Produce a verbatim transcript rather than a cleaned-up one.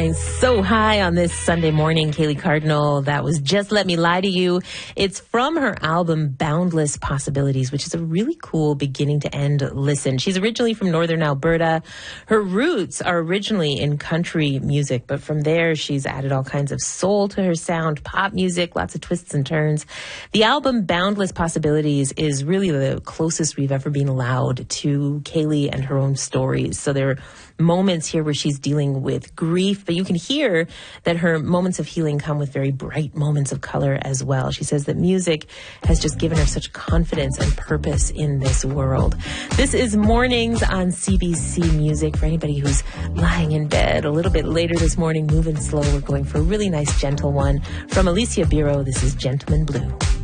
flying so high on this Sunday morning, Kaylee Cardinal. That was Just Let Me Lie to You. It's from her album Boundless Possibilities, which is a really cool beginning to end listen. She's originally from Northern Alberta. Her roots are originally in country music, but from there she's added all kinds of soul to her sound, pop music, lots of twists and turns. The album Boundless Possibilities is really the closest we've ever been allowed to Kaylee and her own stories. So there are moments here where she's dealing with grief, but you can hear that her moments of healing come with very bright moments of color as well. She says that music has just given her such confidence and purpose in this world. This is Mornings on C B C Music. For anybody who's lying in bed a little bit later this morning, moving slow, we're going for a really nice gentle one. From Alicia Biro, this is Gentleman Blue.